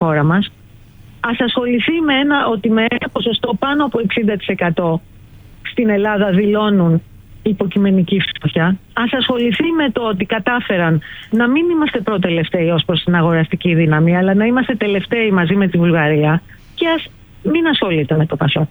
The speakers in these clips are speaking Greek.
χώρα μας. Ας ασχοληθεί ότι με ένα ποσοστό πάνω από 60% στην Ελλάδα δηλώνουν υποκειμενική φτώχεια. Ας ασχοληθεί με το ότι κατάφεραν να μην είμαστε προτελευταίοι ως προς την αγοραστική δύναμη, αλλά να είμαστε τελευταίοι μαζί με τη Βουλγαρία, και ας μην ασχολείται με το Πασόκ.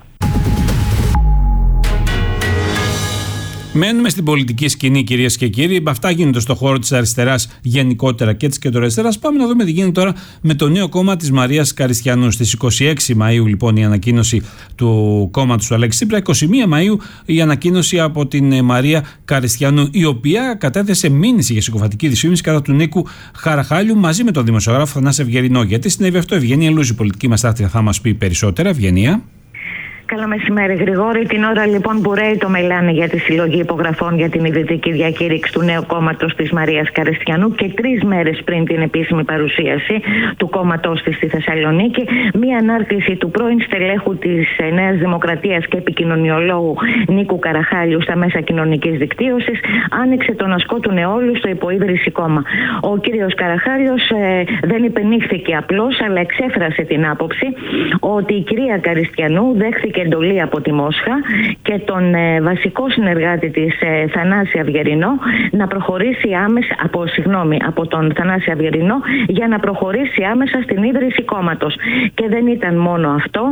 Μένουμε στην πολιτική σκηνή, κυρίες και κύριοι. Αυτά γίνονται στον χώρο της αριστεράς γενικότερα και της κεντροαριστεράς. Πάμε να δούμε τι γίνεται τώρα με το νέο κόμμα της Μαρίας Καριστιανού. Στις 26 Μαΐου, λοιπόν, η ανακοίνωση του κόμματος του Αλέξη Τσίπρα. 21 Μαΐου η ανακοίνωση από την Μαρία Καριστιανού, η οποία κατέθεσε μήνυση για συκοφαντική δυσφήμιση κατά του Νίκου Καραχάλιου μαζί με τον δημοσιογράφο Θανάση Ευγερινό. Γιατί συνέβη αυτό? Ευγενία Λούζη, πολιτική μας τάχτρια, θα μας πει περισσότερα. Ευγενία. Καλό μεσημέρι, Γρηγόρη. Την ώρα λοιπόν που ρέει το μελάνι για τη συλλογή υπογραφών για την ιδρυτική διακήρυξη του νέου κόμματος της Μαρίας Καριστιανού και 3 μέρες πριν την επίσημη παρουσίαση του κόμματός της στη Θεσσαλονίκη, μία ανάρτηση του πρώην στελέχου της Νέας Δημοκρατίας και επικοινωνιολόγου Νίκου Καραχάλιου στα μέσα κοινωνικής δικτύωσης άνοιξε τον ασκό του νεόλου στο υποίδρυση κόμμα. Ο κύριος Καραχάλιος δεν υπενήχθηκε απλώς, αλλά εξέφρασε την άποψη ότι η κυρία Καριστιανού δέχθηκε εντολή από τη Μόσχα και τον βασικό συνεργάτη της Θανάση Ευγερινό να προχωρήσει άμεσα από τον Θανάση Ευγερινό για να προχωρήσει άμεσα στην ίδρυση κόμματος. Και δεν ήταν μόνο αυτό.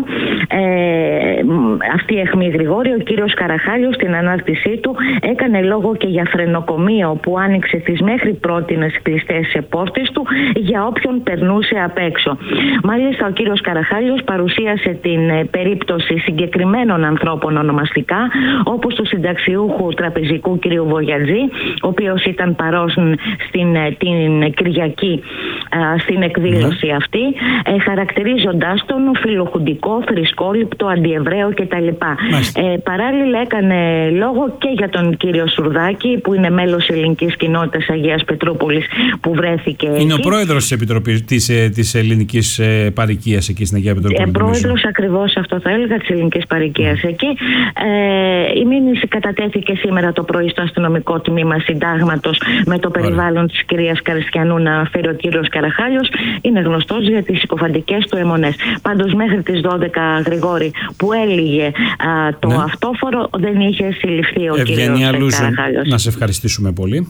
Αυτή η αιχμή, Γρηγόρη, ο κύριος Καραχάλιος στην ανάρτησή του έκανε λόγο και για φρενοκομείο που άνοιξε τις μέχρι πρότινες κλειστές πόρτες του για όποιον περνούσε απ' έξω. Μάλιστα, ο κύριος Καραχάλιος παρουσίασε την περίπτωση συγκεκριμένων ανθρώπων ονομαστικά, όπως του συνταξιούχου τραπεζικού κ. Βογιατζή, ο οποίος ήταν παρόν την Κυριακή στην εκδήλωση αυτή, χαρακτηρίζοντάς τον φιλοχουντικό, θρησκόληπτο, αντιεβραίο κτλ. Παράλληλα έκανε λόγο και για τον κύριο Σουρδάκη, που είναι μέλος ελληνικής κοινότητας Αγίας Πετρούπολης, που βρέθηκε είναι εκεί. Ο πρόεδρος της Επιτροπής της ελληνικής παροικίας εκεί στην Αγία Πετρούπολη. Πρόεδρος, ακριβώς αυτό θα έλεγα, της ελληνικής παροικίας εκεί. Η μήνυση κατατέθηκε σήμερα το πρωί στο αστυνομικό τμήμα Συντάγματος με το περιβάλλον της κυρίας Καριστιανού να αναφέρει ο κύριος Καραχάλιος. Είναι γνωστός για τις συκοφαντικές του αιμονές. Πάντως μέχρι τις 12, Γρηγόρη, που έλυγε το αυτόφορο, δεν είχε συλληφθεί ο κύριος Καραχάλιος. Να σε ευχαριστήσουμε πολύ.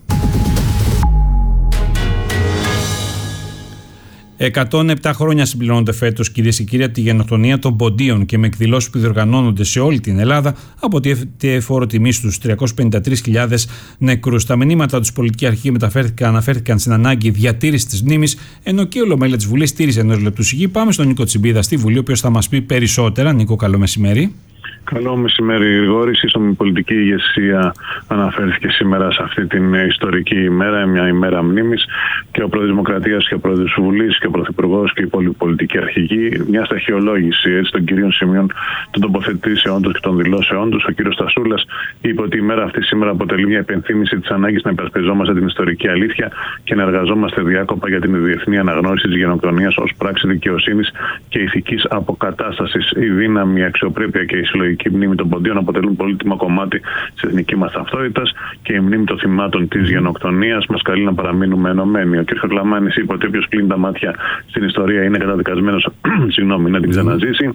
107 χρόνια συμπληρώνονται φέτος, κυρίες και κύριοι, από τη γενοκτονία των Ποντίων και με εκδηλώσεις που διοργανώνονται σε όλη την Ελλάδα από τη φόρο τιμή στους 353.000 νεκρούς. Τα μηνύματα τους πολιτική αρχή αναφέρθηκαν στην ανάγκη διατήρησης της μνήμης, ενώ και η Ολομέλεια της Βουλής στήριζε ενός λεπτού σιγή. Πάμε στον Νίκο Τσιμπίδα στη Βουλή, ο οποίος θα μας πει περισσότερα. Νίκο, καλό μεσημέρι. Καλό μεσημέρι, Γρηγόρη. Η πολιτική ηγεσία αναφέρθηκε σήμερα σε αυτή την ιστορική ημέρα, μια ημέρα μνήμης, και ο πρόεδρος Δημοκρατίας και ο πρόεδρος της Βουλής και ο πρωθυπουργός και η υπόλοιπη πολιτική αρχηγοί. Μια σταχυολόγηση των κυρίων σημείων των τοποθετήσεών τους και των δηλώσεών τους. Ο κύριος Στασούλας είπε ότι η μέρα αυτή σήμερα αποτελεί μια υπενθύμηση της ανάγκης να υπερασπιζόμαστε την ιστορική αλήθεια και να εργαζόμαστε διάκοπα για την διεθνή αναγνώριση της γενοκτονίας ως πράξη δικαιοσύνης και ηθικής αποκατάστασης. Η δύναμη, η αξιοπρέπεια και η συλλογική μνήμη των Ποντίων αποτελούν πολύτιμο κομμάτι της εθνικής μας ταυτότητας και η μνήμη των θυμάτων της γενοκτονίας μας καλεί να παραμείνουμε ενωμένοι. Ο κ. Κακλαμάνης είπε ότι όποιος κλείνει τα μάτια στην ιστορία είναι καταδικασμένος να την ξαναζήσει.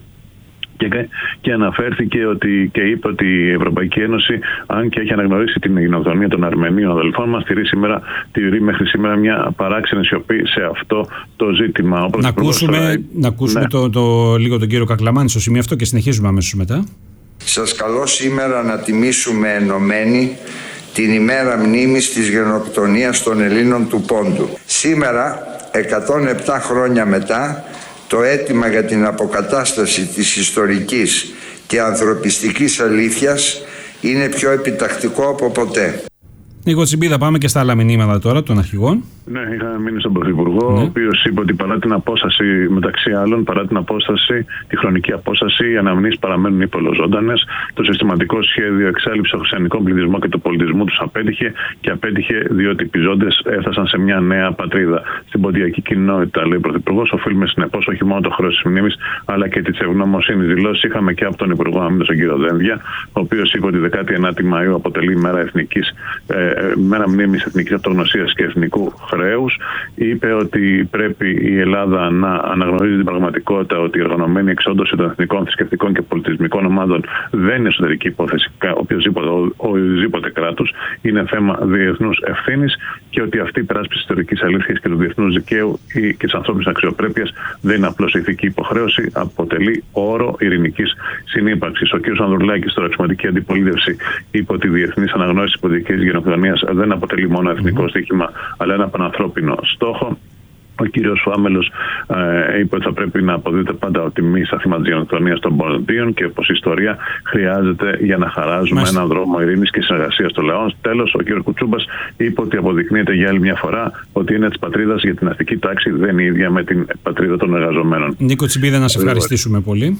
Και αναφέρθηκε και είπε ότι η Ευρωπαϊκή Ένωση, αν και έχει αναγνωρίσει την γενοκτονία των Αρμενίων αδελφών μας, τηρεί μέχρι σήμερα μια παράξενη σιωπή σε αυτό το ζήτημα. Να ακούσουμε λίγο τον κύριο Κακλαμάνη στο σημείο αυτό και συνεχίζουμε αμέσως μετά. Σας καλώ σήμερα να τιμήσουμε ενωμένοι την ημέρα μνήμης της γενοκτονίας των Ελλήνων του Πόντου. Σήμερα, 107 χρόνια μετά, το αίτημα για την αποκατάσταση της ιστορικής και ανθρωπιστικής αλήθειας είναι πιο επιτακτικό από ποτέ. Νίκο Τσιμπίδα, πάμε και στα άλλα μηνύματα τώρα των αρχηγών. Ναι, είχαμε μείνει στον Πρωθυπουργό, ο οποίος είπε ότι παρά την απόσταση, μεταξύ άλλων, τη χρονική απόσταση, οι αναμνήσεις παραμένουν υπολοζώντανες. Το συστηματικό σχέδιο εξάλληψης των χριστιανικών πληθυσμών και του πολιτισμού τους απέτυχε, και απέτυχε διότι οι πιζόντες έφτασαν σε μια νέα πατρίδα. Στην ποντιακή κοινότητα, λέει ο Πρωθυπουργός, οφείλουμε συνεπώς όχι μόνο το χρέος της μνήμης, αλλά και της ευγνωμοσύνης. Δηλώσεις είχαμε και από τον Υπουργό Άμυνας, τον κύριο Δένδια, ο οποίος είπε ότι 19η Μαΐου αποτελεί ημέρα εθνικής μέρα μνήμης εθνικής αυτογνωσίας και εθνικού χρέους. Είπε ότι πρέπει η Ελλάδα να αναγνωρίζει την πραγματικότητα ότι η οργανωμένη εξόντωση των εθνικών, θρησκευτικών και πολιτισμικών ομάδων δεν είναι εσωτερική υπόθεση οποιοδήποτε κράτους. Είναι θέμα διεθνούς ευθύνης και ότι αυτή η περάσπιση της ιστορικής αλήθειας και του διεθνούς δικαίου και της ανθρώπινης αξιοπρέπειας δεν είναι απλώς ηθική υποχρέωση, αποτελεί όρο ειρηνικής συνύπαρξης. Ο κ. Ανδρουλάκης, τώρα αξιωματική αντιπολίτευση, είπε ότι η διεθνής αναγνώριση της πολιτικής γενοκτονίας δεν αποτελεί μόνο εθνικό στοίχημα, αλλά ένα πανανθρώπινο στόχο. Ο κύριος Φάμελος είπε ότι θα πρέπει να αποδίδεται πάντα ο τιμή στα θύματα της γενοκτονίας των Ποντίων και πως η ιστορία χρειάζεται για να χαράζουμε έναν δρόμο ειρήνης και συνεργασίας των λαών. Τέλος, ο κύριος Κουτσούμπας είπε ότι αποδεικνύεται για άλλη μια φορά ότι είναι της πατρίδας για την αστική τάξη δεν είναι ίδια με την πατρίδα των εργαζομένων. Νίκο Τσιμπίδα, να σε ευχαριστήσουμε πολύ.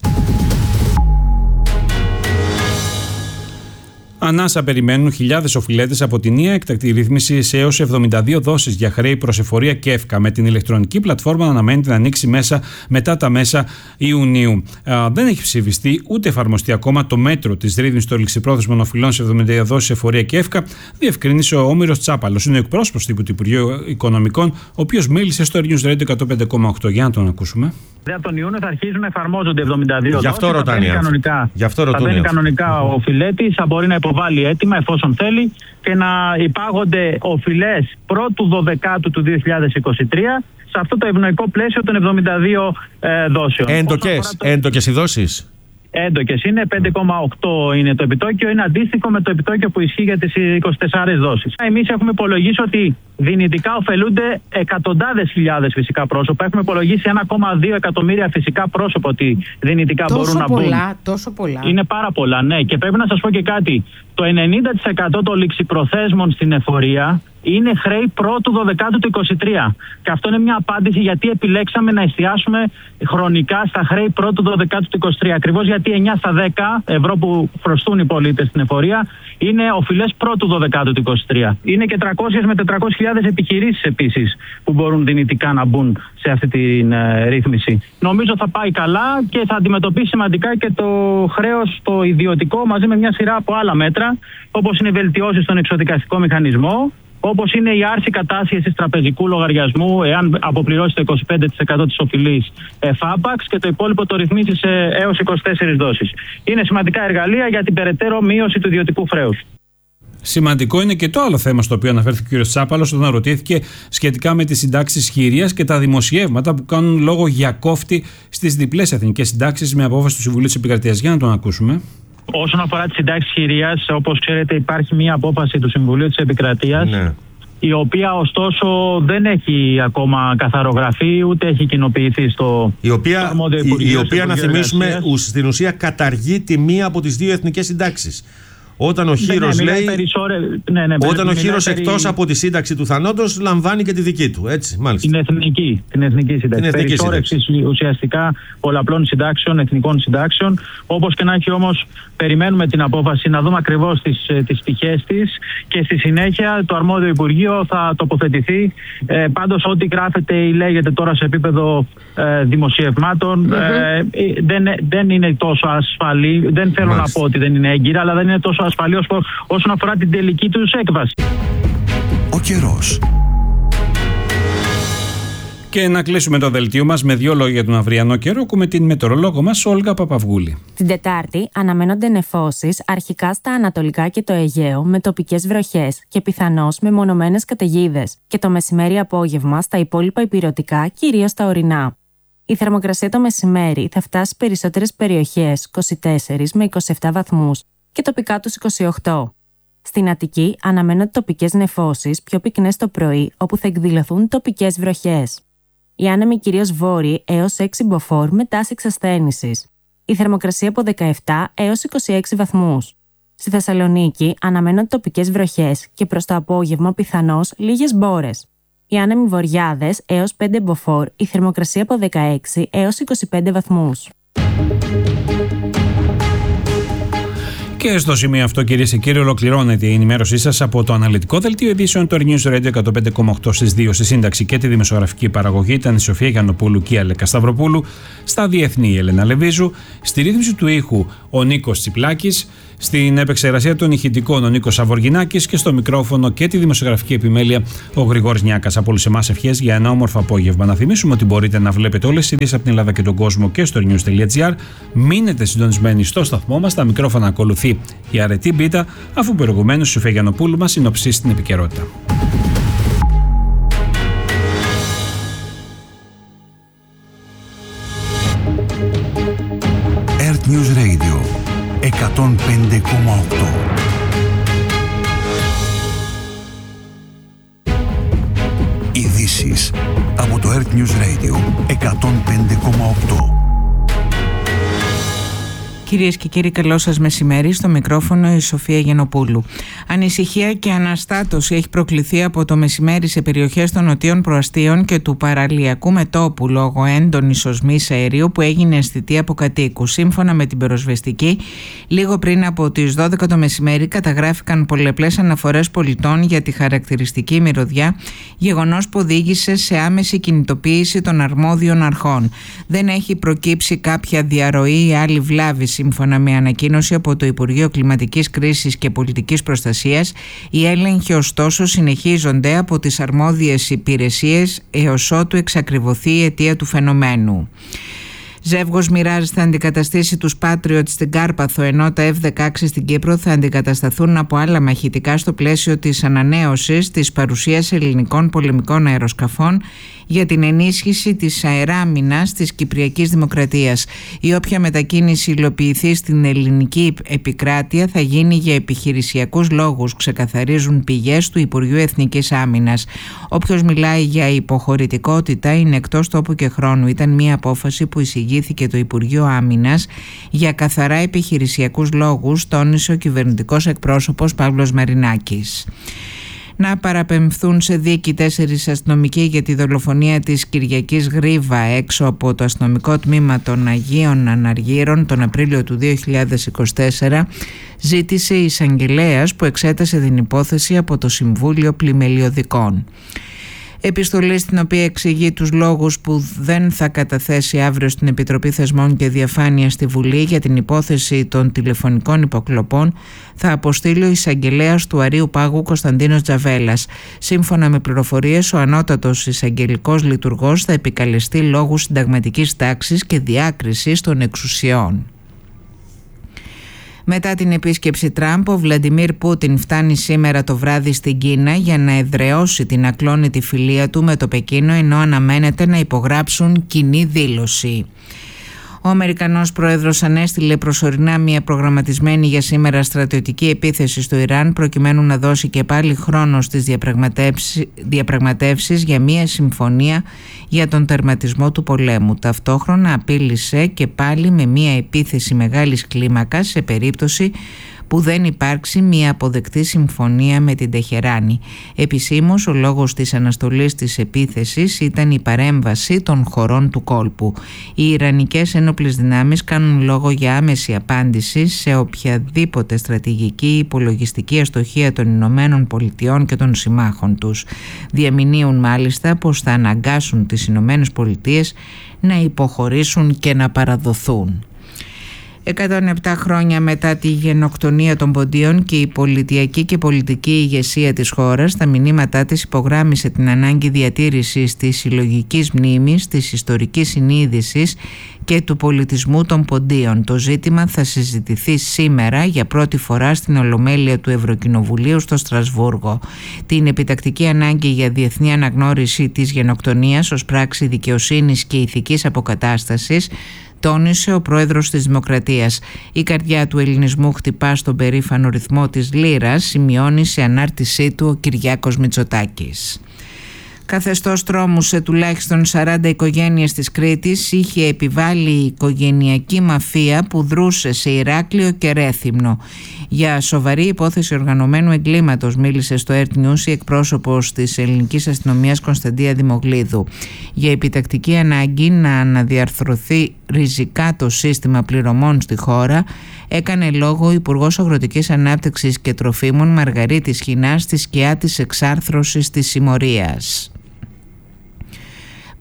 Ανάσα περιμένουν χιλιάδες οφειλέτες από την νέα έκτακτη ρύθμιση σε έως 72 δόσεις για χρέη προς εφορία και εύκα. Με την ηλεκτρονική πλατφόρμα αναμένεται να ανοίξει μετά τα μέσα Ιουνίου. Δεν έχει ψηφιστεί ούτε εφαρμοστεί ακόμα το μέτρο της ρύθμισης των ληξιπρόθεσμων οφειλών σε 72 δόσεις εφορία και εύκα, διευκρίνησε ο Όμηρος Τσάπαλος. Είναι ο εκπρόσωπος του Υπουργείου Οικονομικών, ο οποίος μίλησε στο News Radio 105,8. Για να τον ακούσουμε. Από τον Ιούνιο θα αρχίζουν να εφαρμόζονται 72 δόσεις. Γι' αυτό ρωτάνε. Θα μπαίνει κανονικά ο οφειλέτης, θα μπορεί να υποβάλει αίτημα εφόσον θέλει και να υπάγονται οφειλές πρώτου 12ου του 2023 σε αυτό το ευνοϊκό πλαίσιο των 72 δόσεων. Έντοκες οι δόσεις. Έντοκες είναι, 5,8 είναι το επιτόκιο, είναι αντίστοιχο με το επιτόκιο που ισχύει για τις 24 δόσεις. Εμείς έχουμε υπολογίσει ότι δυνητικά ωφελούνται εκατοντάδες χιλιάδες φυσικά πρόσωπα. Έχουμε υπολογίσει 1,2 εκατομμύρια φυσικά πρόσωπα ότι δυνητικά μπορούν να μπουν. Τόσο πολλά. Είναι πάρα πολλά, ναι. Και πρέπει να σας πω και κάτι. Το 90% των ληξιπροθέσμων στην εφορία είναι χρέη πρώτου 12ου του 2023. Και αυτό είναι μια απάντηση γιατί επιλέξαμε να εστιάσουμε χρονικά στα χρέη πρώτου 12ου του 2023. Ακριβώς γιατί 9 στα 10 ευρώ που χρωστούν οι πολίτες στην εφορία είναι οφειλές πρώτου 12ου του 2023. Είναι και 300 με 400.000 επιχειρήσεις επίσης που μπορούν δυνητικά να μπουν σε αυτή τη ρύθμιση. Νομίζω θα πάει καλά και θα αντιμετωπίσει σημαντικά και το χρέος το ιδιωτικό μαζί με μια σειρά από άλλα μέτρα, όπως είναι οι βελτιώσεις στον εξοδικαστικό μηχανισμό, όπως είναι η άρση κατάσχεσης τραπεζικού λογαριασμού εάν αποπληρώσει το 25% της οφειλής ΦΑΠΑΞ και το υπόλοιπο το ρυθμίσει σε έως 24 δόσεις. Είναι σημαντικά εργαλεία για την περαιτέρω μείωση του ιδιωτικού χρέους. Σημαντικό είναι και το άλλο θέμα στο οποίο αναφέρθηκε ο κ. Τσάπαλος όταν ρωτήθηκε σχετικά με τις συντάξεις χειρίας και τα δημοσιεύματα που κάνουν λόγο για κόφτη στις διπλές εθνικές συντάξεις με απόφαση του Συμβουλίου της Επικρατείας. Για να τον ακούσουμε. Όσον αφορά τις συντάξεις χειρίας, όπως ξέρετε, υπάρχει μια απόφαση του Συμβουλίου της Επικρατείας, ναι, η οποία ωστόσο δεν έχει ακόμα καθαρογραφεί ούτε έχει κοινοποιηθεί στο αρμόδιο Υπουργείο. Η οποία, να θυμίσουμε, στην ουσία καταργεί τη μία από τις δύο εθνικές συντάξεις. Όταν ο Χήρος λέει. Όταν ο Χήρος εκτός από τη σύνταξη του θανόντος λαμβάνει και τη δική του. Έτσι, μάλιστα. Την εθνική σύνταξη. Περισόρευση ουσιαστικά πολλαπλών συντάξεων, εθνικών συντάξεων. Όπως και να έχει όμως, περιμένουμε την απόφαση να δούμε ακριβώς τις πτυχές της και στη συνέχεια το αρμόδιο Υπουργείο θα τοποθετηθεί. Πάντως, ό,τι γράφεται ή λέγεται τώρα σε επίπεδο δημοσιευμάτων δεν είναι τόσο ασφαλή. Δεν θέλω να πω ότι δεν είναι έγκυρα, αλλά δεν είναι τόσο ασφαλή όσον αφορά την τελική τους έκβαση. Ο καιρός. Και να κλείσουμε το δελτίο μας με δύο λόγια για τον αυριανό καιρό. Ακούμε την μετεωρολόγο μας, Όλγα Παπαυγούλη. Την Τετάρτη αναμένονται νεφώσεις αρχικά στα ανατολικά και το Αιγαίο με τοπικές βροχές και πιθανώς με μονομένες καταιγίδες. Και το μεσημέρι-απόγευμα στα υπόλοιπα ηπειρωτικά, κυρίως στα ορεινά. Η θερμοκρασία το μεσημέρι θα φτάσει στις περισσότερες περιοχές 24 με 27 βαθμούς και τοπικά τους 28. Στην Αττική αναμένονται τοπικές νεφώσεις πιο πυκνές το πρωί, όπου θα εκδηλωθούν τοπικές βροχές. Οι άνεμοι κυρίως βόρειοι έως 6 μποφόρ με τάση εξασθένησης. Η θερμοκρασία από 17 έως 26 βαθμούς. Στη Θεσσαλονίκη αναμένονται τοπικές βροχές και προς το απόγευμα πιθανώς λίγες μπόρες. Οι άνεμοι βορειάδες έως 5 μποφόρ, η θερμοκρασία από 16 έως 25 βαθμούς. Και στο σημείο αυτό, κυρίες και κύριοι, ολοκληρώνεται η ενημέρωσή σας από το αναλυτικό δελτίο ειδήσεων του News Radio 105,8 στις 2. Στη σύνταξη και τη δημοσιογραφική παραγωγή ήταν η Σοφία Γιαννοπούλου και η Αλέκα Σταυροπούλου. Στα διεθνή, η Έλενα Λεβίζου. Στη ρύθμιση του ήχου, ο Νίκος Τσιπλάκης, στην επεξεργασία των ηχητικών ο Νίκος Αβοργινάκης και στο μικρόφωνο και τη δημοσιογραφική επιμέλεια ο Γρηγόρης Νιάκας. Από όλους εμάς ευχές για ένα όμορφο απόγευμα. Να θυμίσουμε ότι μπορείτε να βλέπετε όλες τις ειδήσεις από την Ελλάδα και τον κόσμο και στο news.gr. Μείνετε συντονισμένοι στο σταθμό μας. Τα μικρόφωνα ακολουθεί η Αρετή Μπίτα, αφού προηγουμένως η Σοφία Γιαννοπούλου μας συνοψίσει την επικαιρότητα. News Radio 105,8. Ειδήσεις από το Earth News Radio 105,8. Κυρίες και κύριοι, καλό σας μεσημέρι. Στο μικρόφωνο η Σοφία Γιαννοπούλου. Ανησυχία και αναστάτωση έχει προκληθεί από το μεσημέρι σε περιοχές των νοτίων προαστίων και του παραλιακού μετώπου λόγω έντονης οσμής αερίου που έγινε αισθητή από κατοίκους. Σύμφωνα με την πυροσβεστική, λίγο πριν από τις 12 το μεσημέρι καταγράφηκαν πολλαπλές αναφορές πολιτών για τη χαρακτηριστική μυρωδιά, γεγονός που οδήγησε σε άμεση κινητοποίηση των αρμόδιων αρχών. Δεν έχει προκύψει κάποια διαρροή ή άλλη βλάβη. Σύμφωνα με ανακοίνωση από το Υπουργείο Κλιματικής Κρίσης και Πολιτικής Προστασίας, οι έλεγχοι ωστόσο συνεχίζονται από τις αρμόδιες υπηρεσίες έως ότου εξακριβωθεί η αιτία του φαινομένου. Ζεύγος Μοιράζ θα αντικαταστήσει τους Patriot στην Κάρπαθο, ενώ τα F-16 στην Κύπρο θα αντικατασταθούν από άλλα μαχητικά στο πλαίσιο της ανανέωσης της παρουσίας ελληνικών πολεμικών αεροσκαφών για την ενίσχυση της αεράμινας της Κυπριακής Δημοκρατίας. Η όποια μετακίνηση υλοποιηθεί στην ελληνική επικράτεια θα γίνει για επιχειρησιακούς λόγους, ξεκαθαρίζουν πηγές του Υπουργείου Εθνικής Άμυνας. Όποιος μιλάει για υποχωρητικότητα είναι εκτός τόπου και χρόνου. Ήταν μια απόφαση που εισηγήθηκε το Υπουργείο Άμυνας για καθαρά επιχειρησιακούς λόγους, τόνισε ο κυβερνητικός εκπρόσωπος Παύλος Μαρινάκης. Να παραπεμφθούν σε δίκη 4 αστυνομικοί για τη δολοφονία της Κυριακής Γρίβα έξω από το αστυνομικό τμήμα των Αγίων Αναργύρων τον Απρίλιο του 2024, ζήτησε η εισαγγελέας που εξέτασε την υπόθεση από το Συμβούλιο Πλημελιωδικών. Επιστολή στην οποία εξηγεί τους λόγους που δεν θα καταθέσει αύριο στην Επιτροπή Θεσμών και Διαφάνειας στη Βουλή για την υπόθεση των τηλεφωνικών υποκλοπών θα αποστείλει ο εισαγγελέας του Αρείου Πάγου Κωνσταντίνος Τζαβέλας. Σύμφωνα με πληροφορίες, ο ανώτατος εισαγγελικός λειτουργός θα επικαλεστεί λόγους συνταγματικής τάξης και διάκρισης των εξουσιών. Μετά την επίσκεψη Τραμπ, ο Βλαντιμίρ Πούτιν φτάνει σήμερα το βράδυ στην Κίνα για να εδραιώσει την ακλόνητη φιλία του με το Πεκίνο, ενώ αναμένεται να υπογράψουν κοινή δήλωση. Ο Αμερικανός πρόεδρος ανέστειλε προσωρινά μια προγραμματισμένη για σήμερα στρατιωτική επίθεση στο Ιράν, προκειμένου να δώσει και πάλι χρόνο στις διαπραγματεύσεις για μια συμφωνία για τον τερματισμό του πολέμου. Ταυτόχρονα απείλησε και πάλι με μια επίθεση μεγάλης κλίμακας σε περίπτωση που δεν υπάρξει μια αποδεκτή συμφωνία με την Τεχεράνη. Επισήμως, ο λόγος της αναστολής της επίθεσης ήταν η παρέμβαση των χωρών του κόλπου. Οι Ιρανικές ένοπλες δυνάμεις κάνουν λόγο για άμεση απάντηση σε οποιαδήποτε στρατηγική ή υπολογιστική αστοχία των Ηνωμένων Πολιτειών και των συμμάχων τους. Διαμηνύουν μάλιστα πως θα αναγκάσουν τις Ηνωμένες Πολιτείες να υποχωρήσουν και να παραδοθούν. 107 χρόνια μετά τη γενοκτονία των Ποντίων και η πολιτιακή και πολιτική ηγεσία της χώρας, τα μηνύματά της υπογράμμισε την ανάγκη διατήρησης της συλλογικής μνήμης, της ιστορικής συνείδησης και του πολιτισμού των Ποντίων. Το ζήτημα θα συζητηθεί σήμερα για πρώτη φορά στην Ολομέλεια του Ευρωκοινοβουλίου στο Στρασβούργο. Την επιτακτική ανάγκη για διεθνή αναγνώριση της γενοκτονίας ως πράξη δικαιοσύνης και ηθικής αποκατάστασης τόνισε ο πρόεδρος της Δημοκρατίας. Η καρδιά του ελληνισμού χτυπά στον περήφανο ρυθμό της λύρας, σημειώνει σε ανάρτησή του ο Κυριάκος Μητσοτάκης. Καθεστώς τρόμου σε τουλάχιστον 40 οικογένειες της Κρήτης είχε επιβάλει η οικογενειακή μαφία που δρούσε σε Ηράκλειο και Ρέθυμνο. Για σοβαρή υπόθεση οργανωμένου εγκλήματος μίλησε στο Earth News η εκπρόσωπος της ελληνικής αστυνομίας Κωνσταντία Δημογλίδου. Για επιτακτική ανάγκη να αναδιαρθρωθεί ριζικά το σύστημα πληρωμών στη χώρα, έκανε λόγο ο Υπουργός Αγροτικής Ανάπτυξης και Τροφίμων Μαργαρίτης Χινάς στη σκιά της εξάρθρωσης της συμμορίας.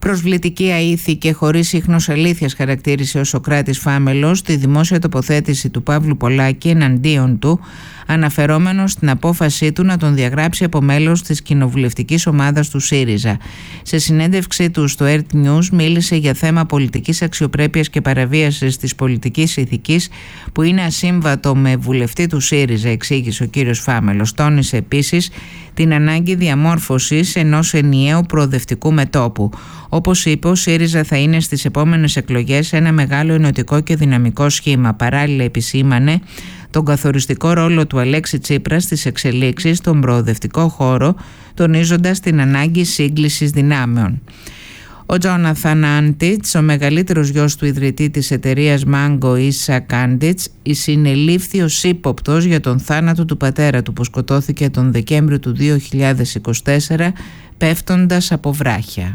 Προσβλητική αήθη και χωρίς ίχνος αλήθειας χαρακτήρισε ο Σωκράτης Φάμελος τη δημόσια τοποθέτηση του Παύλου Πολάκη εναντίον του, αναφερόμενος στην απόφασή του να τον διαγράψει από μέλος της κοινοβουλευτικής ομάδας του ΣΥΡΙΖΑ. Σε συνέντευξή του στο ERT News μίλησε για θέμα πολιτικής αξιοπρέπειας και παραβίασης της πολιτικής ηθικής που είναι ασύμβατο με βουλευτή του ΣΥΡΙΖΑ, εξήγησε ο κύριος Φάμελος. Τόνισε επίσης την ανάγκη διαμόρφωσης ενός ενιαίου προοδευτικού μετώπου. Όπως είπε, ο ΣΥΡΙΖΑ θα είναι στις επόμενες εκλογές ένα μεγάλο ενωτικό και δυναμικό σχήμα. Παράλληλα επισήμανε τον καθοριστικό ρόλο του Αλέξη Τσίπρα στις εξελίξεις στον προοδευτικό χώρο, τονίζοντας την ανάγκη σύγκλησης δυνάμεων. Ο Τζόναθαν Άντιτς, ο μεγαλύτερος γιος του ιδρυτή της εταιρείας Mango Ισακ Άντιτς, συνελήφθη ως ύποπτος για τον θάνατο του πατέρα του που σκοτώθηκε τον Δεκέμβριο του 2024 πέφτοντας από βράχια.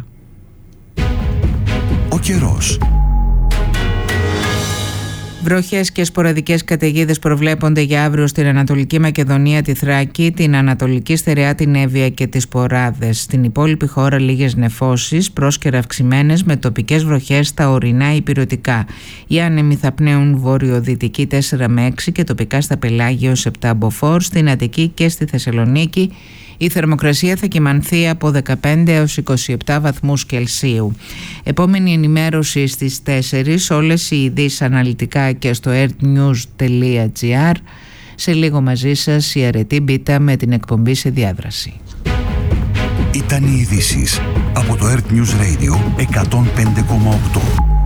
Ο καιρός. Βροχές και σποραδικές καταιγίδες προβλέπονται για αύριο στην Ανατολική Μακεδονία, τη Θράκη, την Ανατολική Στερεά, την Εύβοια και τις Ποράδες. Στην υπόλοιπη χώρα λίγες νεφώσεις, πρόσκαιρα αυξημένες με τοπικές βροχές στα ορεινά υπηρετικά. Οι άνεμοι θα πνέουν βορειοδυτική 4 με 6 και τοπικά στα πελάγια ως 7 μποφόρ. Στην Αττική και στη Θεσσαλονίκη η θερμοκρασία θα κυμανθεί από 15 έως 27 βαθμούς Κελσίου. Επόμενη ενημέρωση στις 4, όλες οι ειδήσεις αναλυτικά και στο ertnews.gr. Σε λίγο μαζί σας η Αρετή Μπίτα με την εκπομπή σε διάδραση. Ήταν οι ειδήσεις από το ERT News Radio 105,8.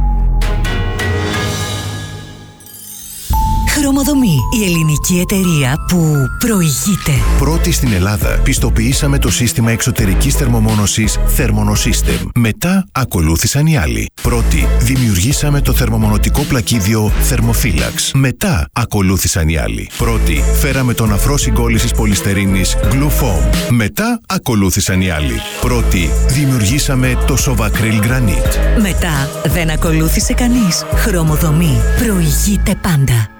Χρωμοδομή, η ελληνική εταιρεία που προηγείται. Πρώτη στην Ελλάδα πιστοποιήσαμε το σύστημα εξωτερικής θερμομόνωσης Thermonosystem. Μετά ακολούθησαν οι άλλοι. Πρώτη δημιουργήσαμε το θερμομονωτικό πλακίδιο Thermophilax. Μετά ακολούθησαν οι άλλοι. Πρώτη φέραμε τον αφρό συγκόλλησης πολυστερίνης Glufoam. Μετά ακολούθησαν οι άλλοι. Πρώτη δημιουργήσαμε το Sovacryl Granite. Μετά δεν ακολούθησε κανείς. Χρωμοδομή προηγείται πάντα.